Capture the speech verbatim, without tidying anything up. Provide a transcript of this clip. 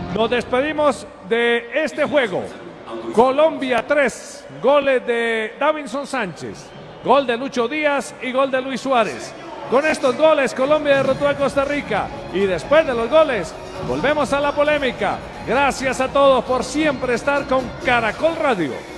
Nos despedimos de este juego. Colombia tres, goles de Davinson Sánchez, gol de Lucho Díaz y gol de Luis Suárez. Con estos goles Colombia derrotó a Costa Rica y después de los goles volvemos a la polémica. Gracias a todos por siempre estar con Caracol Radio.